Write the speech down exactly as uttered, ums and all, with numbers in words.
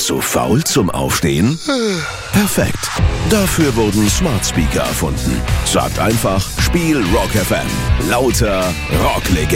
Zu faul zum Aufstehen? Perfekt. Dafür wurden Smart Speaker erfunden. Sagt einfach, Spiel Rock F M. Lauter Rocklegenden.